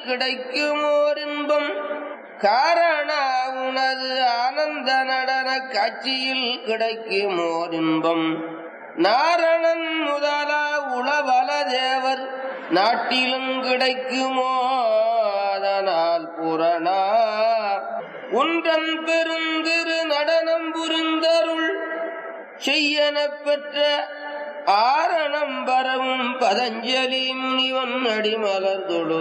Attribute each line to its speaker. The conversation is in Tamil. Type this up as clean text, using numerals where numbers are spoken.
Speaker 1: கிடைக்குமோர் இன்பம் காரண உனது ஆனந்த நடன காட்சியில் கிடைக்குமோர் இன்பம் நாரணன் முதலா உளவல தேவர் நாட்டிலும் கிடைக்குமோ அதனால் புறனா ஒன்றன் பெருந்திரு நடனம் புரிந்தருள் செய்யன பெற்ற ஆரணம் பரவும் பதஞ்சலி முனிவன் அடிமலர் தொழு